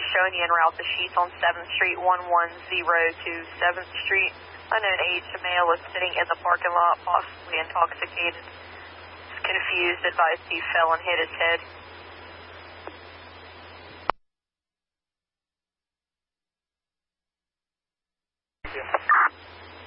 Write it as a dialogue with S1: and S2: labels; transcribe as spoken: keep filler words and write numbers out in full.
S1: showing you en route to Sheets on seventh Street, one one zero two seventh Street. Unknown age, a male is sitting in the parking lot, possibly intoxicated. Confused, advised he fell and hit his head.